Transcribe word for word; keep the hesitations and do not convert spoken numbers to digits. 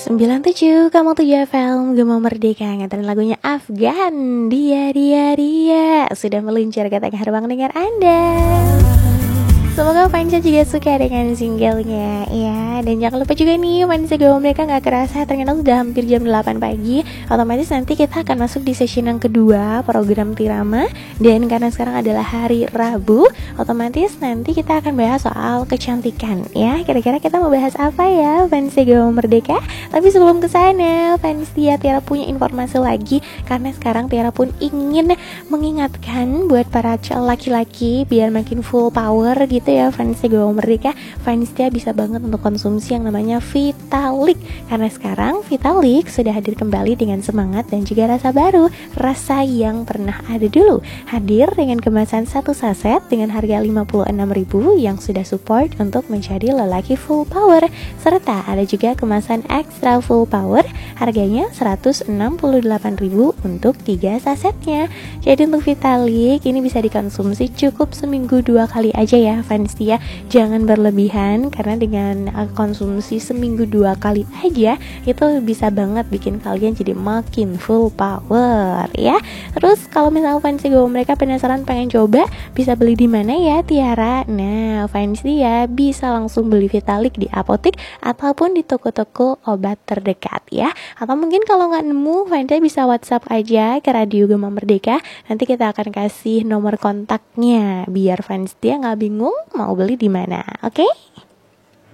sembilan tujuh kamu tujuh F M Gema Merdeka nganterin lagunya Afgan. Dia dia dia sudah meluncur ke tengah ruang dengar Anda. Semoga Vanessa juga suka dengan singlenya ya. Dan jangan lupa juga nih, Vanessa Gema Merdeka gak kerasa ternyata sudah hampir jam delapan pagi. Otomatis nanti kita akan masuk di sesi yang kedua program Tirama. Dan karena sekarang adalah hari Rabu, otomatis nanti kita akan bahas soal kecantikan ya. Kira-kira kita mau bahas apa ya Vanessa Gema Merdeka? Tapi sebelum kesana, Vanessa Tiara punya informasi lagi. Karena sekarang Tiara pun ingin mengingatkan buat para laki-laki biar makin full power gitu ya Vanessa Gema Merdeka. Vanessa bisa banget untuk konsumsi yang namanya Vitalik. Karena sekarang Vitalik sudah hadir kembali dengan semangat dan juga rasa baru, rasa yang pernah ada dulu. Hadir dengan kemasan satu saset dengan harga lima puluh enam ribu yang sudah support untuk menjadi lelaki full power. Serta ada juga kemasan extra full power, harganya seratus enam puluh delapan ribu untuk tiga sasetnya. Jadi untuk Vitalik ini bisa dikonsumsi cukup seminggu dua kali aja ya Vanessa, jangan berlebihan. Karena dengan konsumsi seminggu dua kali aja itu bisa banget bikin kalian jadi makin full power ya. Terus kalau misalnya Vanessa Gema Merdeka penasaran pengen coba, bisa beli di mana ya Tiara? Nah Vanessa bisa langsung beli Vitalik di apotek ataupun di toko-toko obat terdekat ya. Atau mungkin kalau nggak nemu, Vanessa bisa WhatsApp aja ke Radio Gema Merdeka. Nanti kita akan kasih nomor kontaknya biar Vanessa nggak bingung mau beli di mana. Oke? Okay?